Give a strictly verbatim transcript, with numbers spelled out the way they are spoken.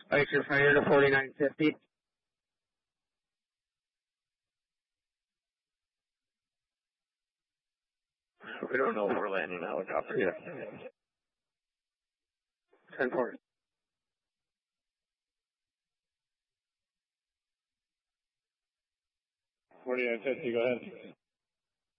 Ice your fire to forty-nine fifty. We don't know if we're landing a helicopter yet. ten four. forty-nine fifty, go ahead.